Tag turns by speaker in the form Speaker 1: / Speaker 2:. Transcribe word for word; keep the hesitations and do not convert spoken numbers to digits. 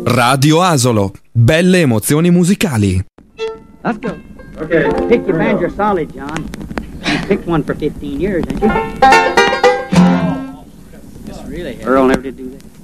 Speaker 1: Radio Asolo, belle emozioni musicali.
Speaker 2: Let's go.
Speaker 3: Okay.
Speaker 2: Pick your banjo solid, John. You picked one for fifteen years, didn't you? This really Earl never did do that.